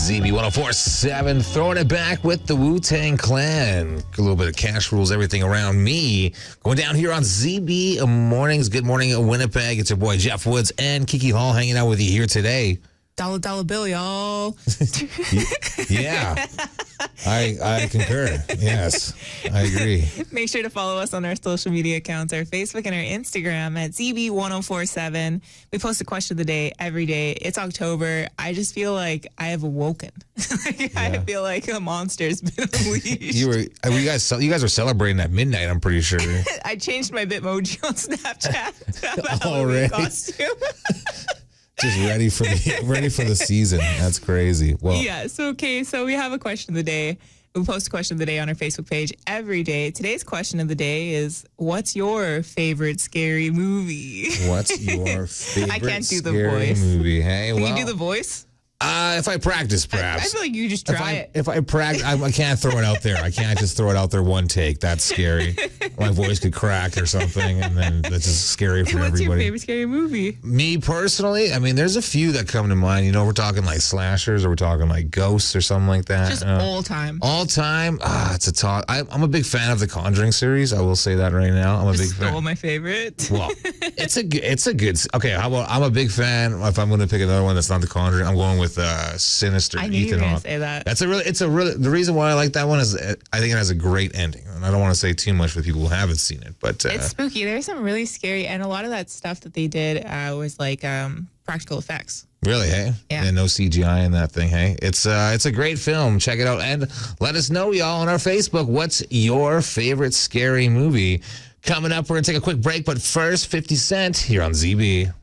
ZB1047, throwing it back with the Wu-Tang Clan. A little bit of Cash Rules Everything Around Me. Going down here on ZB Mornings. Good morning, Winnipeg. It's your boy Jeff Woods and Kiki Hall hanging out with you here today. Dollar bill, y'all. Yeah, I concur. Yes, I agree. Make sure to follow us on our social media accounts, our Facebook and our Instagram at ZB1047. We post a question of the day every day. It's October. I just feel like I have awoken. I feel like a monster's been unleashed. You guys were celebrating at midnight, I'm pretty sure. I changed my Bitmoji on Snapchat to have a Already? Halloween costume. Just ready for the season. That's crazy. Well, Yes. Okay. So we have a question of the day. We post a question of the day on our Facebook page every day. Today's question of the day is, what's your favorite scary movie? what's your favorite I can't do the scary voice. movie? Hey, Can well, you do the voice? if I practice, I perhaps. feel like you just try it. If I practice, I can't throw it out there. I can't just throw it out there one take. That's scary. My voice could crack or something, and then that's just scary for What's your everybody. favorite scary movie? Me personally, I mean, there's a few that come to mind. You know, we're talking like slashers, or we're talking like ghosts or something like that. Just all time. All time. It's a talk. I'm a big fan of the Conjuring series. I will say that right now. I'm a big Stole fan. my favorite. Well, it's a good. Okay, how about I'm a big fan. If I'm going to pick another one that's not the Conjuring, I'm going with Sinister. I knew you were Ethan going to Hawke. say that. The reason why I like that one is I think it has a great ending. And I don't want to say too much for people who haven't seen it, but It's spooky. There's some really scary, and a lot of that stuff that they did was like practical effects. really, hey? Yeah. And no CGI in that thing, hey? It's a great film. Check it out. And let us know, y'all, on our Facebook, what's your favorite scary movie? Coming up, we're going to take a quick break, but first, 50 Cent here on ZB.